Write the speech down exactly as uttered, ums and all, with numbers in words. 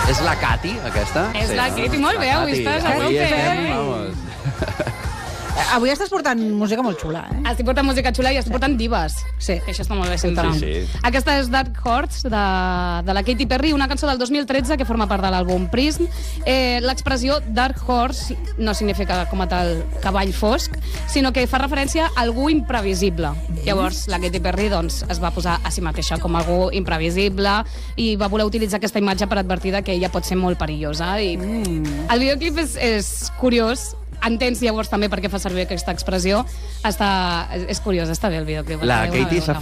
És la Katy, aquesta? És la Katy, molt bé, avui estàs a Avui tope. estem, vamos. Avui estàs portant música molt xula, eh? Estic portant música xula i estic portant divas. Sí. Que això està molt bé sempre. Sí, sí. Aquesta és Dark Horse, de, de la Katy Perry, una cançó del dos mil tretze que forma part de l'àlbum Prism. Eh, L'expressió Dark Horse no significa com a tal cavall fosc, sinó que fa referència a algú imprevisible. Llavors, la Katy Perry doncs, es va posar a si mateixa com algú imprevisible i va voler utilitzar aquesta imatge per advertir que ella pot ser molt perillosa. I mm. El videoclip és, és curiós, entens llavors també per què fa servir aquesta expressió. Està, és curiós, està bé el videoclip. La Katy s'ha